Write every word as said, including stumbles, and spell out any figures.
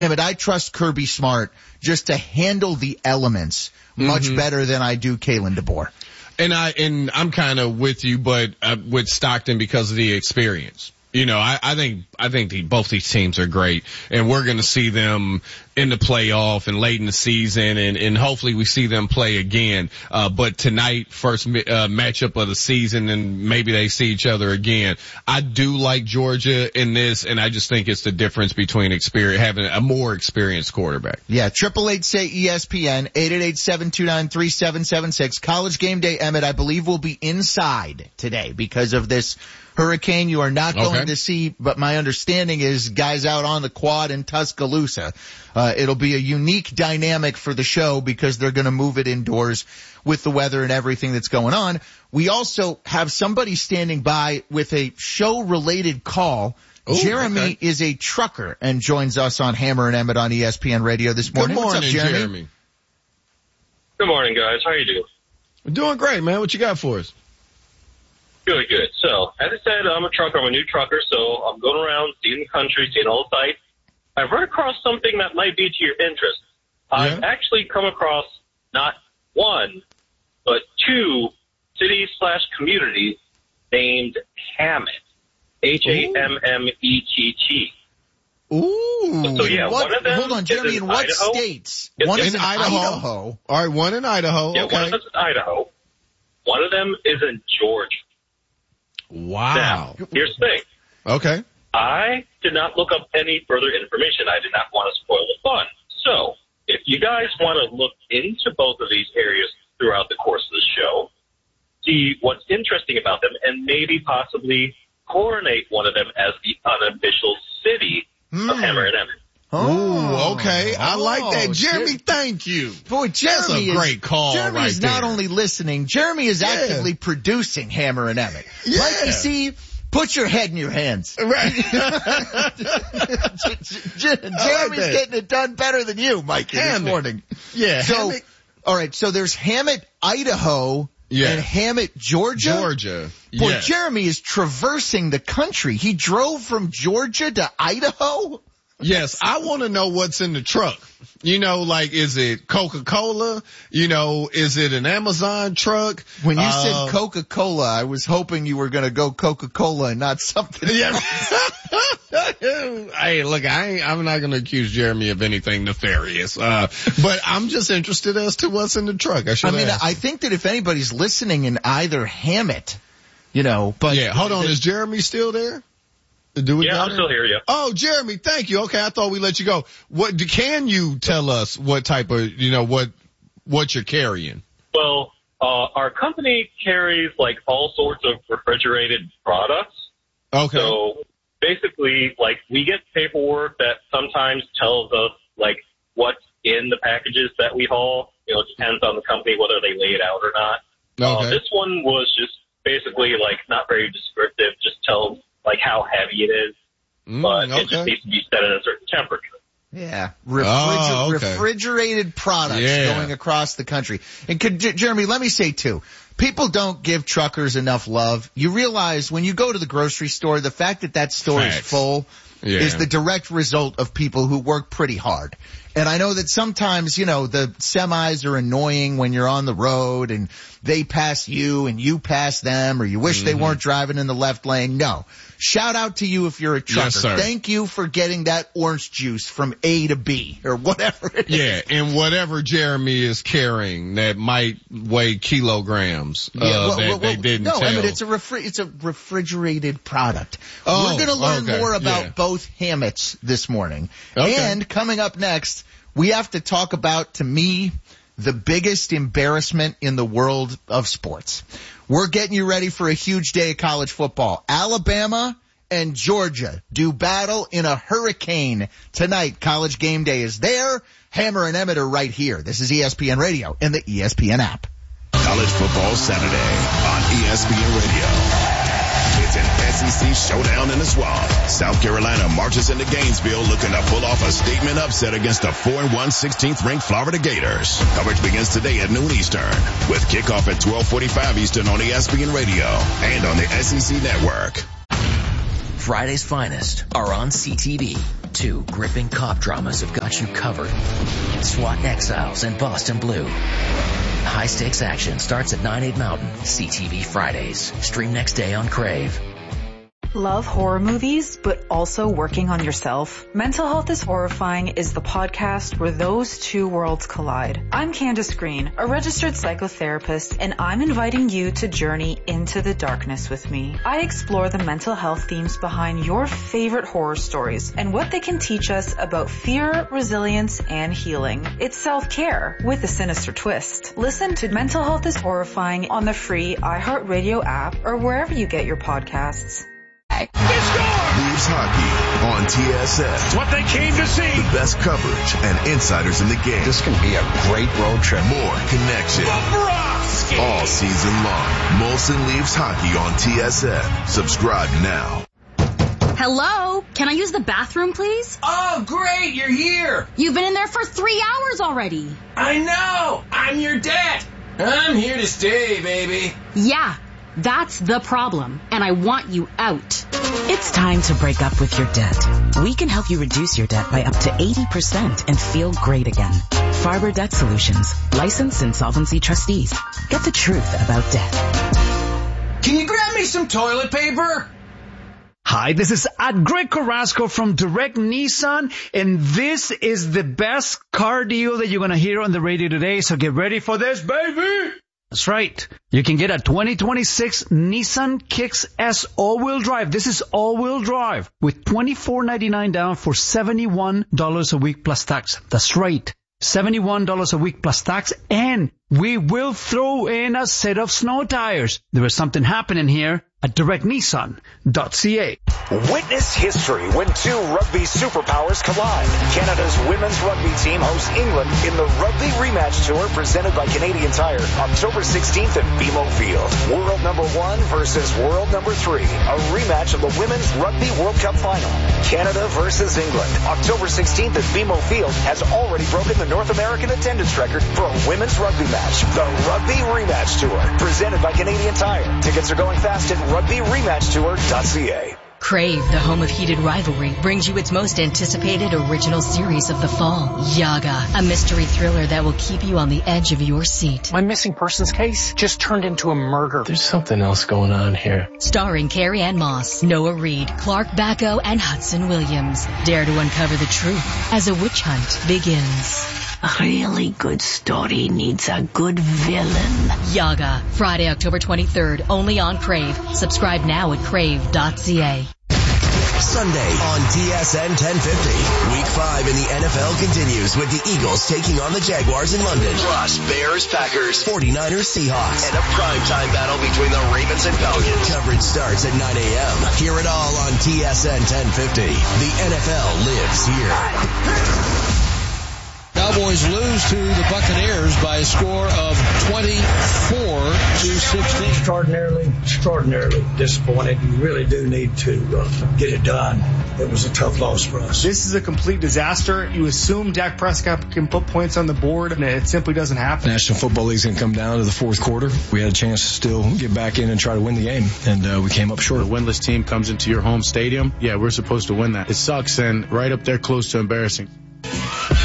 But I trust Kirby Smart just to handle the elements much mm-hmm. better than I do Kalen DeBoer. And I, and I'm kind of with you, but uh, with Stockton because of the experience. You know, I, I think, I think the, both these teams are great, and we're going to see them in the playoff and late in the season, and, and hopefully we see them play again. Uh, but tonight, first uh, matchup of the season, and maybe they see each other again. I do like Georgia in this, and I just think it's the difference between experience, having a more experienced quarterback. Yeah, triple eight say E S P N, eight eight eight, seven two nine, three seven seven six. College Game Day, Emmett, I believe will be inside today because of this hurricane. You are not going okay. to see, but my understanding is guys out on the quad in Tuscaloosa. Uh, it'll be a unique dynamic for the show because they're going to move it indoors with the weather and everything that's going on. We also have somebody standing by with a show-related call. Ooh, Jeremy okay. is a trucker and joins us on Hammer and Emmett on E S P N Radio this morning. Good morning, What's up, Jeremy? Jeremy. Good morning, guys. How you doing? We're doing great, man. What you got for us? Good, good. So, as I said, I'm a trucker. I'm a new trucker, so I'm going around, seeing the country, seeing all the sites. I've run across something that might be to your interest. Yeah. I've actually come across not one, but two cities slash communities named Hammett. H A M M E T T. Ooh. So, yeah, what, one of them hold on, Jeremy, in, in what Idaho. states? It's one in is in Idaho. Idaho. All right, one in Idaho. Yeah, okay. one of them's in Idaho. One of them is in Georgia. Wow. Now, here's the thing. Okay. I did not look up any further information. I did not want to spoil the fun. So, if you guys want to look into both of these areas throughout the course of the show, see what's interesting about them, and maybe possibly coronate one of them as the unofficial city mm. of Hammer and Emmett. Oh, okay. I oh, like that. Jeremy, Jer- thank you. Boy, Jeremy That's a great is, call Jeremy right is there. not only listening, Jeremy is Yeah. actively producing Hammer and Emmett. Yeah. Like you see, put your head in your hands. Right. Jeremy's getting it done better than you, Mikey, this morning. Yeah. So, Hammett. all right, so there's Hammett, Idaho, Yeah. and Hammett, Georgia. Georgia. Boy, Yeah. Jeremy is traversing the country. He drove from Georgia to Idaho? Yes, I want to know what's in the truck. You know, like, is it Coca-Cola? You know, is it an Amazon truck? When you uh, said Coca-Cola, I was hoping you were going to go Coca-Cola and not something Yeah. else. Hey, look, I ain't, I'm not going to accuse Jeremy of anything nefarious. Uh, but I'm just interested as to what's in the truck. I should I mean, ask. I think that if anybody's listening in either Hammett, you know, but. Yeah, hold on. Is Jeremy still there? Do we Yeah, I'm still here, yeah. Oh, Jeremy, thank you. Okay, I thought we let you go. What, can you tell us what type of, you know, what, what you're carrying? Well, uh, our company carries like all sorts of refrigerated products. Okay. So basically, like, we get paperwork that sometimes tells us like what's in the packages that we haul. You know, it depends on the company whether they lay it out or not. Okay. Uh, this one was just basically like not very descriptive, just tells like how heavy it is, Mm, but okay. it just needs to be set at a certain temperature. Yeah, Refriger- Oh, okay. refrigerated products Yeah. going across the country. And could, J- Jeremy, let me say too, people don't give truckers enough love. You realize when you go to the grocery store, the fact that that store Facts. is full Yeah. is the direct result of people who work pretty hard. And I know that sometimes, you know, the semis are annoying when you're on the road and they pass you and you pass them, or you wish mm-hmm. they weren't driving in the left lane. No. Shout out to you if you're a trucker. Yes, sir. Thank you for getting that orange juice from A to B or whatever it is. Yeah, and whatever Jeremy is carrying that might weigh kilograms uh, Yeah, well, that well, they well, didn't no, tell. I mean, it's a refri- it's a refrigerated product. Oh, We're going to learn okay, more about yeah. both Hammets this morning. Okay. And coming up next, we have to talk about, to me, the biggest embarrassment in the world of sports. We're getting you ready for a huge day of college football. Alabama and Georgia do battle in a hurricane tonight. College Game Day is there. Hammer and Emmett are right here. This is E S P N Radio and the E S P N app. College Football Saturday on E S P N Radio. It's an S E C showdown in the swamp. South Carolina marches into Gainesville looking to pull off a statement upset against the four and one sixteenth ranked Florida Gators. Coverage begins today at noon Eastern with kickoff at twelve forty-five Eastern on E S P N Radio and on the S E C Network. Friday's finest are on C T V. Two gripping cop dramas have got you covered. SWAT Exiles and Boston Blue. High-stakes action starts at nine, eight Mountain. C T V Fridays. Stream next day on Crave. Love horror movies, but also working on yourself? Mental Health is Horrifying is the podcast where those two worlds collide. I'm Candace Green, a registered psychotherapist, and I'm inviting you to journey into the darkness with me. I explore the mental health themes behind your favorite horror stories and what they can teach us about fear, resilience, and healing. It's self-care with a sinister twist. Listen to Mental Health is Horrifying on the free iHeartRadio app or wherever you get your podcasts. Leaves Hockey on T S N. It's what they came to see. The best coverage and insiders in the game. This can be a great road trip. More connection. Bobrovsky. All season long. Molson Leaves Hockey on T S N. Subscribe now. Hello? Can I use the bathroom, please? Oh, great. You're here. You've been in there for three hours already. I know. I'm your dad. I'm here to stay, baby. Yeah. That's the problem, and I want you out. It's time to break up with your debt. We can help you reduce your debt by up to eighty percent and feel great again. Farber Debt Solutions, licensed insolvency trustees. Get the truth about debt. Can you grab me some toilet paper? Hi, this is at Greg Carrasco from Direct Nissan, and this is the best car deal that you're going to hear on the radio today, so get ready for this, baby! That's right. You can get a twenty twenty-six Nissan Kicks S all-wheel drive. This is all-wheel drive with twenty-four ninety-nine down for seventy-one dollars a week plus tax. That's right. seventy-one dollars a week plus tax, and we will throw in a set of snow tires. There is something happening here at direct nissan dot c a. Witness history when two rugby superpowers collide. Canada's women's rugby team hosts England in the Rugby Rematch Tour presented by Canadian Tire, October sixteenth at B M O Field. World number one versus world number three. A rematch of the Women's Rugby World Cup Final. Canada versus England. October sixteenth at B M O Field has already broken the North American attendance record for a women's rugby match. The Rugby Rematch Tour, presented by Canadian Tire. Tickets are going fast at rugby rematch tour dot c a. Crave, the home of heated rivalry, brings you its most anticipated original series of the fall, Yaga, a mystery thriller that will keep you on the edge of your seat. My missing persons case just turned into a murder. There's something else going on here. Starring Carrie Ann Moss, Noah Reid, Clark Bacco, and Hudson Williams. Dare to uncover the truth as a witch hunt begins. A really good story needs a good villain. Yaga, Friday, October twenty-third, only on Crave. Subscribe now at crave dot c a. Sunday on T S N ten fifty. Week five in the N F L continues with the Eagles taking on the Jaguars in London. Plus, Bears, Packers, forty-niners, Seahawks, and a primetime battle between the Ravens and Pelicans. Coverage starts at nine a.m. Hear it all on T S N ten fifty. The N F L lives here. Cowboys lose to the Buccaneers by a score of twenty-four to sixteen. Extraordinarily, extraordinarily disappointed. You really do need to uh, get it done. It was a tough loss for us. This is a complete disaster. You assume Dak Prescott can put points on the board, and it simply doesn't happen. National Football League's going to come down to the fourth quarter. We had a chance to still get back in and try to win the game, and uh, we came up short. A winless team comes into your home stadium. Yeah, we're supposed to win that. It sucks, and right up there close to embarrassing.